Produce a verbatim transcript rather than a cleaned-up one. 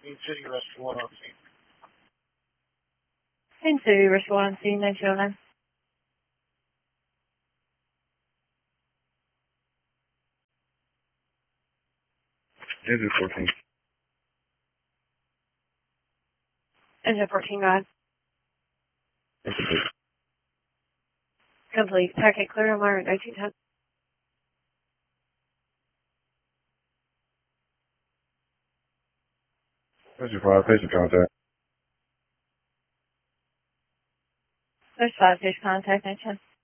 Queen City Restaurant on scene. Queen City Restaurant on scene, nine zero nine. Engine fourteen. Engine fourteen, go ahead. Complete. Complete. Packet clear on my nineteen ten. Engine five, patient contact. There's five fish contact, nine ten.